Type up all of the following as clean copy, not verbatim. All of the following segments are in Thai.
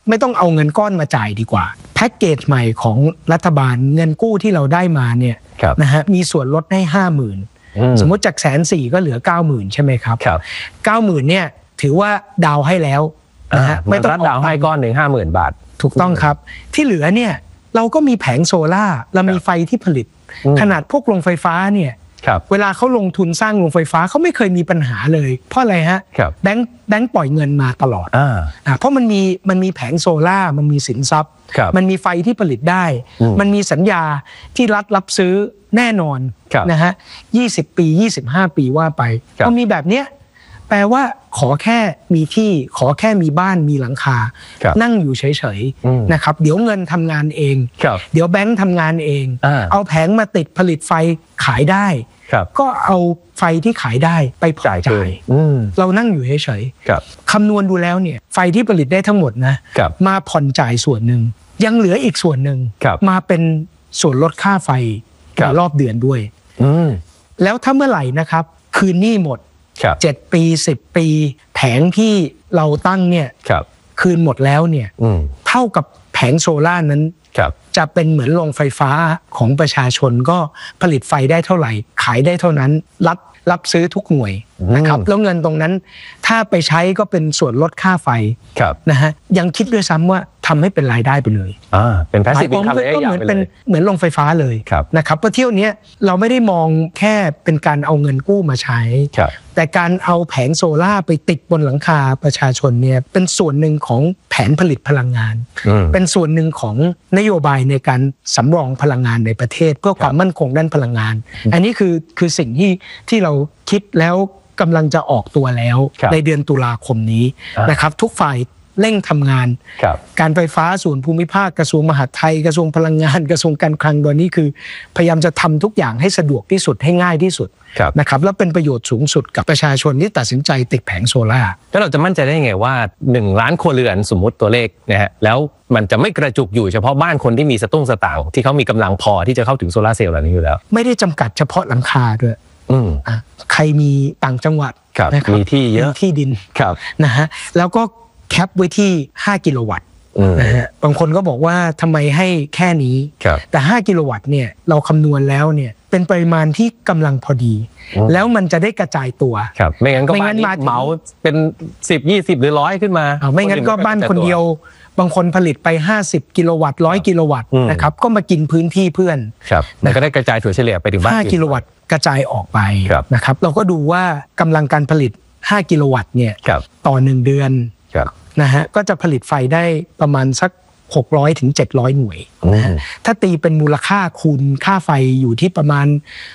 ไม่ต้องเอาเงินก้อนมาจ่ายดีกว่าแพ็กเกจใหม่ของรัฐบาลเงินกู้ที่เราได้มาเนี่ยนะฮะมีส่วนลดให้ 50,000 สมมติจาก140,000ก็เหลือ 90,000 ใช่ไหมครับ 90,000 เนี่ยถือว่าดาวให้แล้วนะฮะไม่ต้องดาวให้ก้อนหนึ่ง 50,000 บาทถูกต้องครับที่เหลือเนี่ยเราก็มีแผงโซล่าเรามีไฟที่ผลิตขนาดพวกโรงไฟฟ้าเนี่ยเวลาเขาลงทุนสร้างโรงไฟฟ้าเขาไม่เคยมีปัญหาเลยเพราะอะไรฮะแบงก์ปล่อยเงินมาตลอดเพราะมันมีแผงโซล่ามันมีสินทรัพย์มันมีไฟที่ผลิตได้มันมีสัญญาที่รัฐรับซื้อแน่นอนนะฮะ20 ปี25 ปีว่าไปพอมีแบบเนี้ยแปลว่าขอแค่มีที่ขอแค่มีบ้านมีหลังคานั่งอยู่เฉยๆนะครับเดี๋ยวเงินทำงานเองเดี๋ยวแบงค์ทำงานเองเอาแผงมาติดผลิตไฟขายได้ก็เอาไฟที่ขายได้ไปผ่อนจ่ายเรานั่งอยู่เฉยๆคำนวณดูแล้วเนี่ยไฟที่ผลิตได้ทั้งหมดนะมาผ่อนจ่ายส่วนหนึ่งยังเหลืออีกส่วนหนึ่งมาเป็นส่วนลดค่าไฟในรอบเดือนด้วยแล้วถ้าเมื่อไหร่นะครับคืนหนี้หมด7 ปี10 ปีแผงที่เราตั้งเนี่ยคืนหมดแล้วเนี่ยเท่ากับแผงโซล่านั้นจะเป็นเหมือนโรงไฟฟ้าของประชาชนก็ผลิตไฟได้เท่าไหร่ขายได้เท่านั้นรับซื้อทุกหน่วยนะครับแล้วเงินตรงนั้นถ้าไปใช้ก็เป็นส่วนลดค่าไฟนะฮะยังคิดด้วยซ้ำว่าทำให้เป็นรายได้ไปเลยเป็นแพสซีฟอินคัมก็เหมือนโรงไฟฟ้าเลยนะครับเพราะเที่ยวนี้เราไม่ได้มองแค่เป็นการเอาเงินกู้มาใช้แต่การเอาแผงโซล่าไปติดบนหลังคาประชาชนเนี่ยเป็นส่วนหนึ่งของแผนผลิตพลังงานเป็นส่วนหนึ่งของนโยบายในการสำรองพลังงานในประเทศเพื่อความมั่นคงด้านพลังงานอันนี้คือสิ่งที่เราคิดแล้วกำลังจะออกตัวแล้วในเดือนตุลาคมนี้นะครับทุกฝ่ายเร่งทำงานการไฟฟ้าส่วนภูมิภาคกระทรวงมหาดไทยกระทรวงพลังงานกระทรวงการคลังตัวนี้คือพยายามจะทำทุกอย่างให้สะดวกที่สุดให้ง่ายที่สุดนะครับแล้วเป็นประโยชน์สูงสุดกับประชาชนที่ตัดสินใจติดแผงโซล่าแล้วเราจะมั่นใจได้ยังไงว่า1 ล้านครัวเรือนสมมุติตัวเลขนะฮะแล้วมันจะไม่กระจุกอยู่เฉพาะบ้านคนที่มีสตุ้งสตางค์ที่เขามีกำลังพอที่จะเข้าถึงโซล่าเซลล์เหล่านี้อยู่แล้วไม่ได้จำกัดเฉพาะหลังคาด้วยใครมีต่างจังหวัดนะครับมีที่เยอะที่ดินนะฮะแล้วก็แคปไว้ที่5 กิโลวัตต์นะฮะบางคนก็บอกว่าทำไมให้แค่นี้แต่5 กิโลวัตต์เนี่ยเราคำนวณแล้วเนี่ยเป็นปริมาณที่กำลังพอดีแล้วมันจะได้กระจายตัวไม่งั้นก็บ้านนี้เหมาเป็น10 20หรือ100ขึ้นมาไม่งั้นก็บ้านคนเดียวบางคนผลิตไป50 กิโลวัตต์100 กิโลวัตต์นะครับก็มากินพื้นที่เพื่อนมันก็ได้กระจายถั่วเฉลี่ยไปถึงบ้าน 5 กิโลวัตต์กระจายออกไปนะครับเราก็ดูว่ากำลังการผลิต5 กิโลวัตต์เนี่ยต่อ1 เดือนนะฮะก็จะผลิตไฟได้ประมาณสัก600 ถึง 700 หน่วยนะฮะถ้าตีเป็นมูลค่าคูณค่าไฟอยู่ที่ประมาณ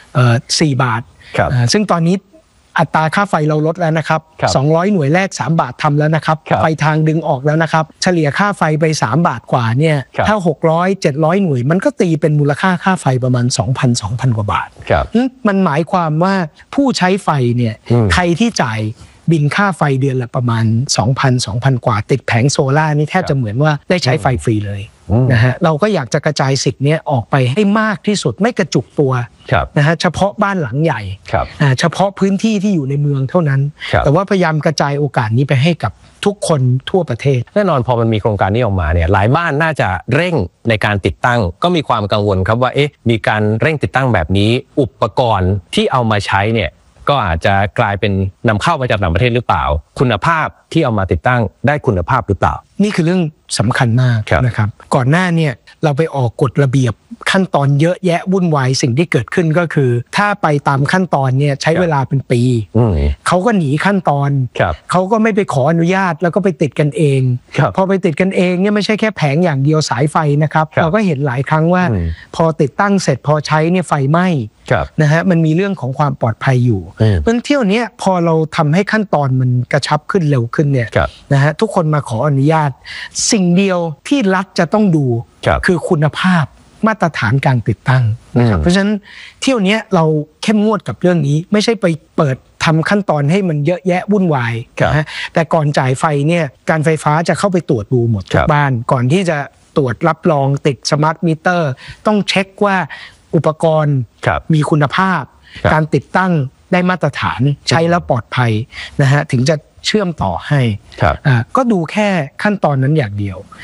4 บาทซึ่งตอนนี้อัตราค่าไฟเราลดแล้วนะครับ200 หน่วยแรก3 บาททำแล้วนะครับไฟทางดึงออกแล้วนะครับเฉลี่ยค่าไฟไป3 บาทกว่าเนี่ยถ้า600 700 หน่วยมันก็ตีเป็นมูลค่าค่าไฟประมาณ 2,000 กว่าบาทมันหมายความว่าผู้ใช้ไฟเนี่ยใครที่จ่ายบินค่าไฟเดือนละประมาณ 2,000 กว่าติดแผงโซล่านี่แทบจะเหมือนว่าได้ใช้ไฟฟรีเลยนะฮะเราก็อยากจะกระจายสิทธิ์นี้ออกไปให้มากที่สุดไม่กระจุกตัวนะฮะเฉพาะบ้านหลังใหญ่เฉพาะพื้นที่ที่อยู่ในเมืองเท่านั้นแต่ว่าพยายามกระจายโอกาสนี้ไปให้กับทุกคนทั่วประเทศแน่นอนพอมันมีโครงการนี้ออกมาเนี่ยหลายบ้านน่าจะเร่งในการติดตั้งก็มีความกังวลครับว่ามีการเร่งติดตั้งแบบนี้อุปกรณ์ที่เอามาใช้เนี่ยก็อาจจะกลายเป็นนำเข้ามาจากต่างประเทศหรือเปล่าคุณภาพที่เอามาติดตั้งได้คุณภาพหรือเปล่านี่คือเรื่องสำคัญมากนะครับก่อนหน้าเนี่ยเราไปออกกฎระเบียบขั้นตอนเยอะแยะวุ่นวายสิ่งที่เกิดขึ้นก็คือถ้าไปตามขั้นตอนเนี่ยใช้เวลาเป็นปีเขาก็หนีขั้นตอนเขาก็ไม่ไปขออนุญาตแล้วก็ไปติดกันเองพอไปติดกันเองเนี่ยไม่ใช่แค่แผงอย่างเดียวสายไฟนะครับเราก็เห็นหลายครั้งว่าพอติดตั้งเสร็จพอใช้เนี่ยไฟไหม้นะฮะมันมีเรื่องของความปลอดภัยอยู่เพราะเที่ยวนี้พอเราทำให้ขั้นตอนมันกระชับขึ้นเร็วขึ้นเนี่ยนะฮะทุกคนมาขออนุญาตสิ่งเดียวที่รัฐจะต้องดูคือคุณภาพมาตรฐานการติดตั้งนะครับเพราะฉะนั้นเที่ยวนี้เราเข้มงวดกับเรื่องนี้ไม่ใช่ไปเปิดทำขั้นตอนให้มันเยอะแยะวุ่นวายนะแต่ก่อนจ่ายไฟเนี่ยการไฟฟ้าจะเข้าไปตรวจดูหมดทุกบ้านก่อนที่จะตรวจรับรองติดสมาร์ทมิเตอร์ต้องเช็คว่าอุปกรณ์มีคุณภาพการติดตั้งได้มาตรฐานใช้แล้วปลอดภัยนะฮะถึงจะเชื่อมต่อให้ก็ดูแค่ขั้นตอนนั้นอย่างเดียว